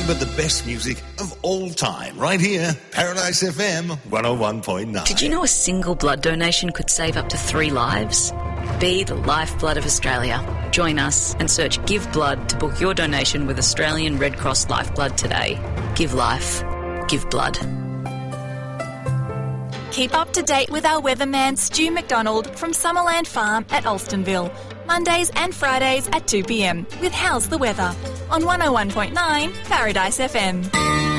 but the best music of all time, right here, Paradise FM 101.9. Did you know a single blood donation could save up to 3 lives? Be the lifeblood of Australia. Join us and search Give Blood to book your donation with Australian Red Cross Lifeblood today. Give life. Give blood. Keep up to date with our weatherman Stu McDonald from Summerland Farm at Alstonville. Mondays and Fridays at 2 p.m. with How's the Weather on 101.9 Paradise FM.